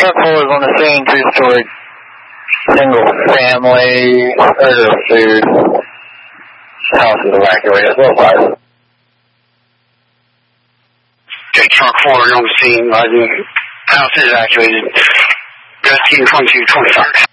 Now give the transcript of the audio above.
Truck 4 is on the scene, 2-story, single family, order of food. House is evacuated, well fire. Okay, Truck 4 on the scene, house is evacuated. Rescue 2225.